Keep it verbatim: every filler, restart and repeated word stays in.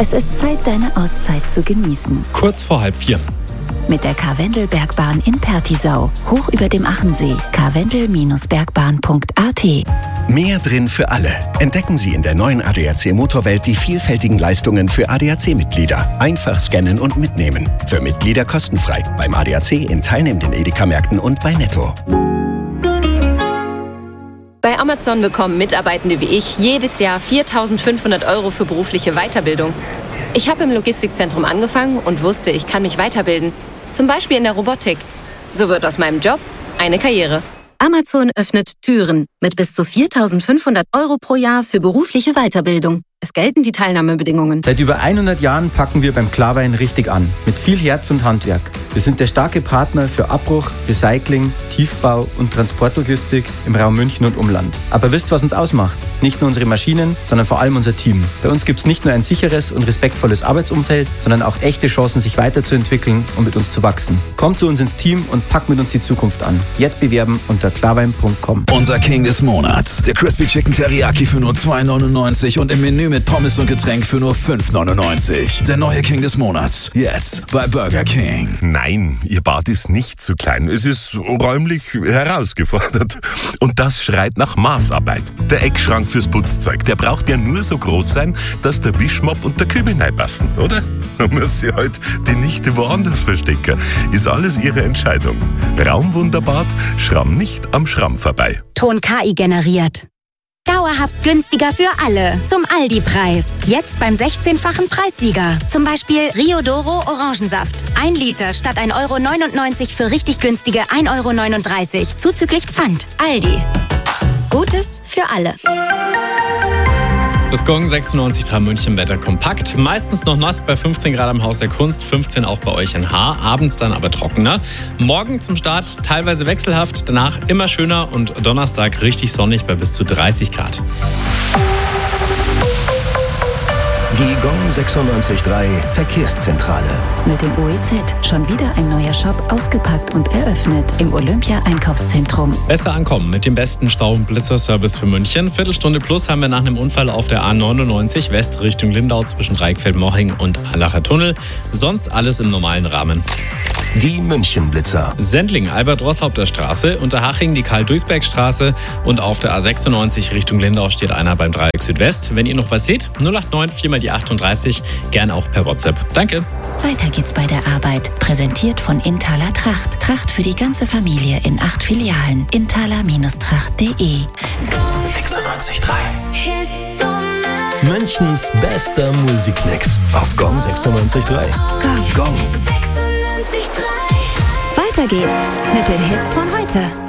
Es ist Zeit, deine Auszeit zu genießen. Kurz vor halb vier. Mit der Karwendelbergbahn in Pertisau. Hoch über dem Achensee. karwendel Bergbahn punkt a t. Mehr drin für alle. Entdecken Sie in der neuen A D A C Motorwelt die vielfältigen Leistungen für A D A C-Mitglieder. Einfach scannen und mitnehmen. Für Mitglieder kostenfrei. Beim A D A C in teilnehmenden Edeka-Märkten und bei Netto. Bei Amazon bekommen Mitarbeitende wie ich jedes Jahr viertausendfünfhundert Euro für berufliche Weiterbildung. Ich habe im Logistikzentrum angefangen und wusste, ich kann mich weiterbilden. Zum Beispiel in der Robotik. So wird aus meinem Job eine Karriere. Amazon öffnet Türen mit bis zu viertausendfünfhundert Euro pro Jahr für berufliche Weiterbildung. Es gelten die Teilnahmebedingungen. Seit über hundert Jahren packen wir beim Klarwein richtig an. Mit viel Herz und Handwerk. Wir sind der starke Partner für Abbruch, Recycling, Tiefbau und Transportlogistik im Raum München und Umland. Aber wisst, was uns ausmacht? Nicht nur unsere Maschinen, sondern vor allem unser Team. Bei uns gibt es nicht nur ein sicheres und respektvolles Arbeitsumfeld, sondern auch echte Chancen, sich weiterzuentwickeln und mit uns zu wachsen. Kommt zu uns ins Team und packt mit uns die Zukunft an. Jetzt bewerben unter klarwein punkt com. Unser King des Monats. Der Crispy Chicken Teriyaki für nur zwei neunundneunzig und im Menü mit Pommes und Getränk für nur fünf neunundneunzig. Der neue King des Monats. Jetzt bei Burger King. Nein, Ihr Bad ist nicht zu klein. Es ist räumlich herausgefordert. Und das schreit nach Maßarbeit. Der Eckschrank fürs Putzzeug, der braucht ja nur so groß sein, dass der Wischmopp und der Kübel reinpassen, oder? Da muss sie halt die Nichte woanders verstecken. Ist alles Ihre Entscheidung. Raumwunderbad, schramm nicht am Schramm vorbei. Ton K I generiert. Dauerhaft günstiger für alle. Zum Aldi-Preis. Jetzt beim sechzehnfachen Preissieger. Zum Beispiel Rio Doro Orangensaft. Ein Liter statt ein Euro neunundneunzig für richtig günstige ein Euro neununddreißig. Zuzüglich Pfand. Aldi. Gutes für alle. Das Gong sechsundneunzig Komma drei München Wetter kompakt. Meistens noch nass bei fünfzehn Grad am Haus der Kunst, fünfzehn auch bei euch in Haar. Abends dann aber trockener. Morgen zum Start teilweise wechselhaft, danach immer schöner und Donnerstag richtig sonnig bei bis zu dreißig Grad. Die Gong sechsundneunzig Komma drei Verkehrszentrale. Mit dem O E Z schon wieder ein neuer Shop ausgepackt und eröffnet im Olympia-Einkaufszentrum. Besser ankommen mit dem besten Stau- und Blitzerservice für München. Viertelstunde plus haben wir nach einem Unfall auf der A neunundneunzig West Richtung Lindau zwischen Reichfeld-Moching und Allacher Tunnel. Sonst alles im normalen Rahmen. Die München-Blitzer. Sendling, Albert-Roßhaupter-Straße, Unterhaching die Karl-Duisberg-Straße und auf der A sechsundneunzig Richtung Lindau steht einer beim Dreieck Südwest. Wenn ihr noch was seht, null acht neun vier mal die achtunddreißig, gern auch per WhatsApp. Danke. Weiter geht's bei der Arbeit. Präsentiert von Inthaler Tracht. Tracht für die ganze Familie in acht Filialen. inthaler Tracht punkt de. sechsundneunzig Komma drei. Münchens bester Musikmix auf Gong sechsundneunzig Komma drei. Gong. Weiter geht's mit den Hits von heute.